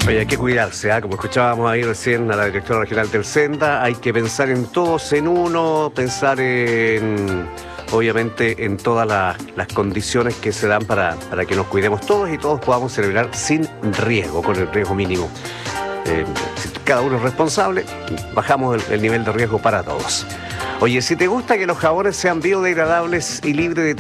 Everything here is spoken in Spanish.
Oye, hay que cuidarse, ¿ah? Como escuchábamos ahí recién a la directora regional del Senda, hay que pensar en todos en uno, pensar obviamente, en todas las condiciones que se dan para que nos cuidemos todos y todos podamos celebrar sin riesgo, con el riesgo mínimo. Si cada uno es responsable, bajamos el nivel de riesgo para todos. Oye, si te gusta que los jabones sean biodegradables y libres de